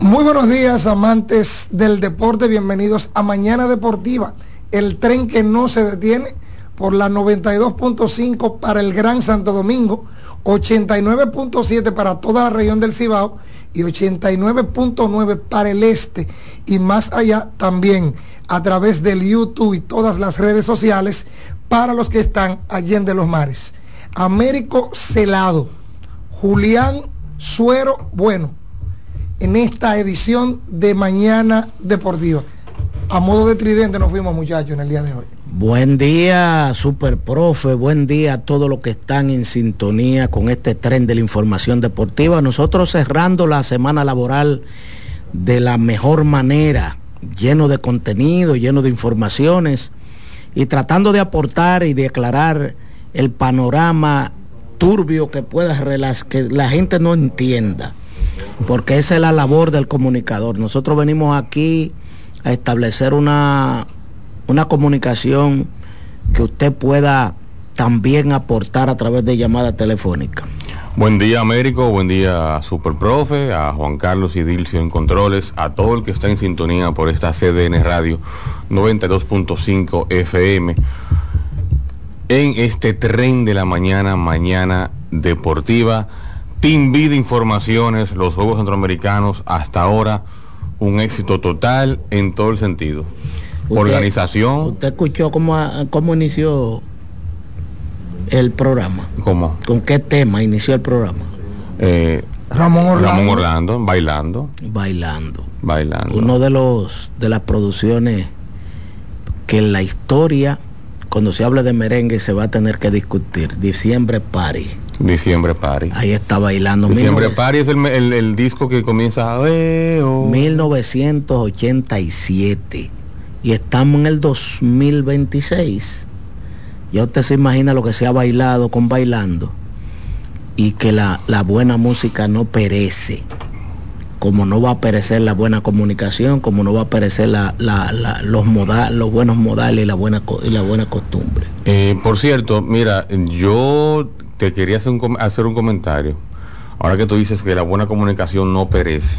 Muy buenos días, amantes del deporte, bienvenidos a Mañana Deportiva, el tren que no se detiene por la 92.5 para el Gran Santo Domingo, 89.7 para toda la región del Cibao y 89.9 para el este y más allá también a través del YouTube y todas las redes sociales para los que están allende los mares. Américo Celado, Julián Suero Bueno, en esta edición de Mañana Deportiva. A modo de tridente nos fuimos, muchachos, en el día de hoy. Buen día, Super Profe, buen día a todos los que están en sintonía con este tren de la información deportiva. Nosotros cerrando la semana laboral de la mejor manera, lleno de contenido, lleno de informaciones y tratando de aportar y de aclarar el panorama turbio que que la gente no entienda, porque esa es la labor del comunicador. Nosotros venimos aquí a establecer una comunicación que usted pueda también aportar a través de llamada telefónica. Buen día, Américo, buen día, Super Profe, a Juan Carlos y Dilcio en controles, a todo el que está en sintonía por esta CDN Radio 92.5 FM, en este tren de la mañana, Mañana Deportiva. Team Vida Informaciones, los Juegos Centroamericanos, hasta ahora un éxito total en todo el sentido. Organización. ¿Usted escuchó cómo inició el programa? ¿Cómo? ¿Con qué tema inició el programa? Ramón Orlando, bailando. Uno de las producciones que en la historia, cuando se habla de merengue, se va a tener que discutir. Diciembre Party. Ahí está bailando. Diciembre Party es el disco que comienza 1987 y estamos en el 2026. Ya usted se imagina lo que se ha bailado con Bailando, y que la buena música no perece, como no va a perecer la buena comunicación, como no va a perecer los buenos modales y la buena costumbre. Por cierto, mira, yo te quería hacer un comentario. Ahora que tú dices que la buena comunicación no perece,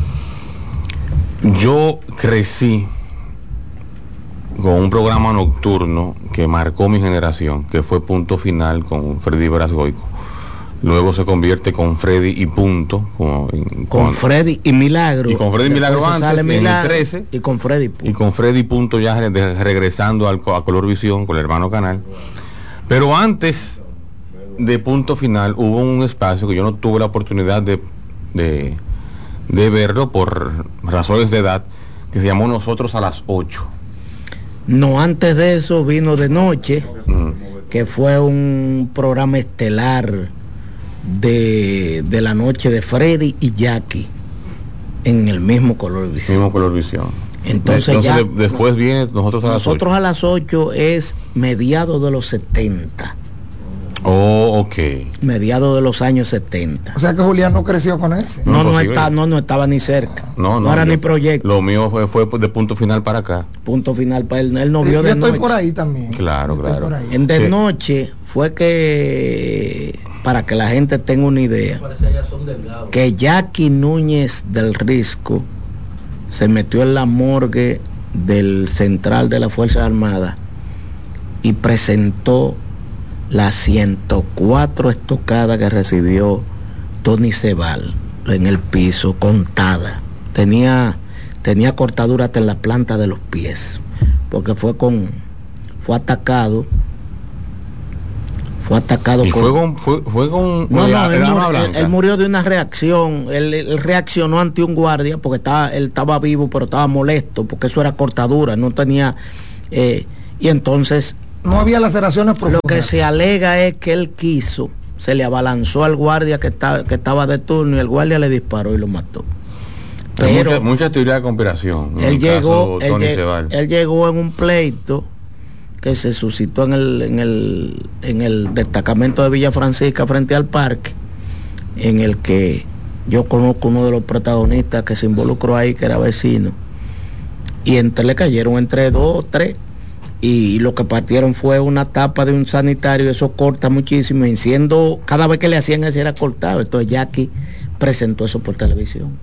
yo crecí con un programa nocturno que marcó mi generación, que fue Punto Final con Freddy Verasgoico. Luego se convierte con Freddy y Punto. Con Freddy y Milagro. Y con Freddy y Milagro antes, en el 13. Y con Freddy Punto. Y con Freddy Punto ya regresando a Colorvisión con el hermano canal. Pero antes de Punto Final hubo un espacio que yo no tuve la oportunidad de verlo por razones de edad, que se llamó Nosotros a las 8. No, antes de eso vino De Noche, que fue un programa estelar de la noche de Freddy y Jackie en el mismo Colorvisión. Entonces ya, después viene Nosotros a las 8 es mediados de los 70. Oh, ok. Mediados de los años 70. O sea que Julián no creció con ese. No estaba ni cerca. No era ni proyecto. Lo mío fue de Punto Final para acá. Punto Final para él no vio De Noche. Yo estoy por ahí también. Claro. En De Noche fue que, para que la gente tenga una idea, que Jackie Núñez del Risco se metió en la morgue del Central de las Fuerzas Armadas y presentó las 104 estocadas que recibió Tony Cebal en el piso, contada. Tenía cortadura hasta en la planta de los pies, porque fue atacado. ¿Y con él murió de una reacción. Él reaccionó ante un guardia porque él estaba vivo, pero estaba molesto porque eso era cortadura, no tenía y entonces no había laceraciones profundas. Lo que se alega es que él se le abalanzó al guardia que estaba de turno y el guardia le disparó y lo mató. Pero mucha teoría de conspiración. Él llegó en un pleito que se suscitó en el destacamento de Villa Francisca frente al parque, en el que yo conozco uno de los protagonistas que se involucró ahí, que era vecino, y le cayeron entre 2 o 3, y lo que partieron fue una tapa de un sanitario. Eso corta muchísimo, y cada vez que le hacían eso era cortado. Entonces Jackie presentó eso por televisión.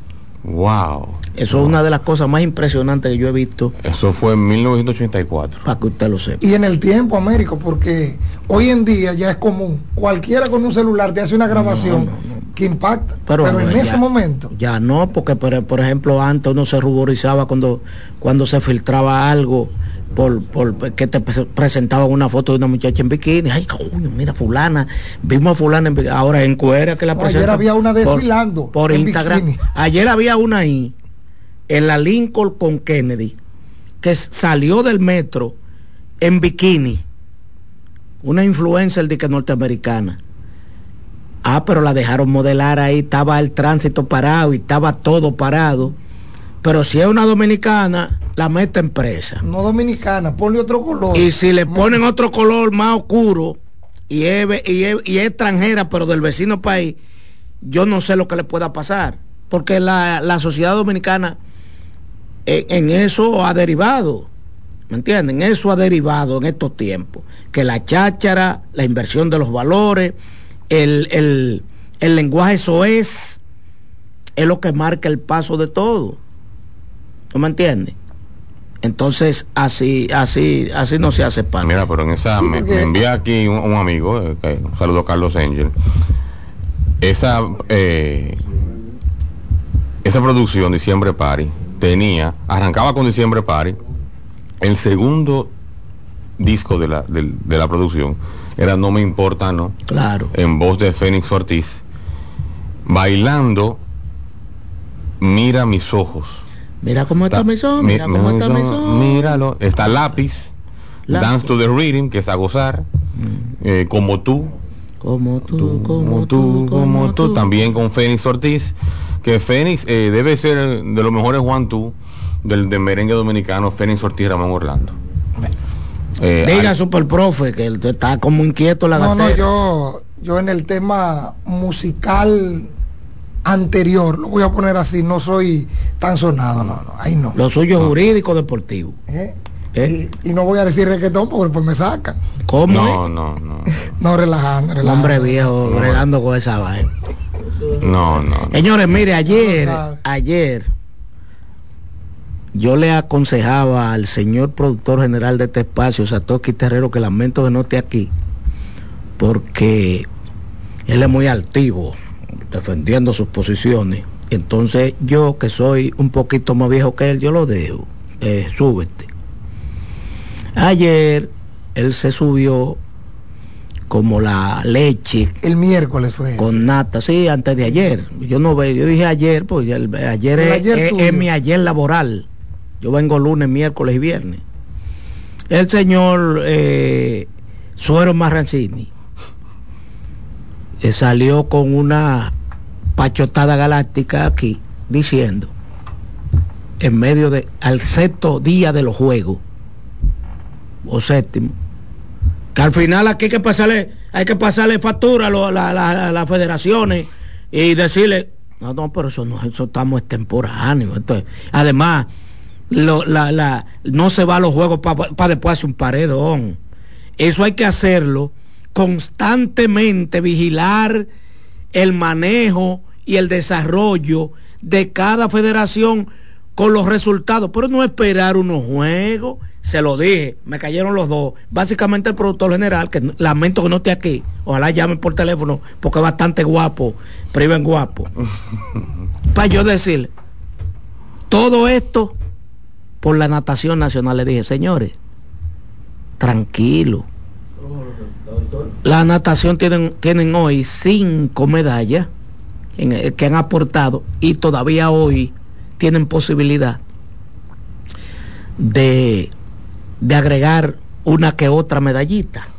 Wow. Eso es una de las cosas más impresionantes que yo he visto. Eso fue en 1984. Para que usted lo sepa. Y en el tiempo, Américo, porque hoy en día ya es común. Cualquiera con un celular te hace una grabación que impacta. Pero en ese momento. Ya no, porque por ejemplo antes uno se ruborizaba cuando se filtraba algo. Por que te presentaban una foto de una muchacha en bikini. Ay, coño, mira fulana, vimos a fulana en bikini. Ahora en cuera que la presentan. Ayer había una desfilando por Instagram. Bikini. Ayer había una ahí en la Lincoln con Kennedy que salió del metro en bikini, una influencer de que norteamericana. Pero la dejaron modelar ahí, estaba el tránsito parado y estaba todo parado. Pero si es una dominicana, la meten presa. No dominicana, ponle otro color. Y si le ponen otro color más oscuro y es extranjera, pero del vecino país, yo no sé lo que le pueda pasar. Porque la sociedad dominicana en eso ha derivado. ¿Me entienden? Eso ha derivado en estos tiempos. Que la cháchara, la inversión de los valores, el lenguaje soez, es lo que marca el paso de todo. ¿Tú me entiendes? Entonces, así no se hace parte. Mira, pero en esa, me envía aquí un amigo, un saludo a Carlos Angel. Esa producción, Diciembre Party, arrancaba con Diciembre Party. El segundo disco de la producción era No Me Importa, ¿no? Claro. En voz de Fénix Ortiz, bailando Mira Mis Ojos. Mira cómo está mi son, mira cómo está mi son. Míralo, está Lápiz, Dance to the Rhythm, que es a gozar, Como tú, también con Fénix Ortiz, que Fénix debe ser de los mejores Juan Tú del merengue dominicano, Fénix Ortiz, Ramón Orlando. Diga Super Profe, que está como inquieto la gatera. No, yo en el tema musical anterior, lo voy a poner así, no soy tan sonado, ahí no. Lo suyo es jurídico deportivo. Y no voy a decir reggaetón porque después me sacan. ¿Cómo? No, relajando. Hombre viejo, bregando con esa vaina. No. Señores, mire, ayer yo le aconsejaba al señor productor general de este espacio, Satoshi Terrero, que lamento que no esté aquí, porque él es muy altivo defendiendo sus posiciones. Entonces yo, que soy un poquito más viejo que él, yo lo dejo. Súbete. Ayer él se subió como la leche. El miércoles fue con ese. Nata, sí, antes de ayer. Yo dije ayer, pues ayer es mi ayer laboral. Yo vengo lunes, miércoles y viernes. El señor Suero Marrancini salió con una pachotada galáctica aquí, diciendo, en medio al sexto día de los juegos, o séptimo, que al final aquí hay que pasarle factura a las federaciones y decirle, no, pero eso estamos extemporáneos. Entonces, además, no se va a los juegos para después hacer un paredón. Eso hay que hacerlo constantemente, vigilar el manejo y el desarrollo de cada federación con los resultados, pero no esperar unos juegos. Se lo dije, me cayeron los dos. Básicamente el productor general, que lamento que no esté aquí, ojalá llame por teléfono porque es bastante guapo, priven guapo, para yo decirle todo esto por la natación nacional. Le dije, señores, tranquilo, la natación tienen hoy 5 medallas que han aportado y todavía hoy tienen posibilidad de agregar una que otra medallita.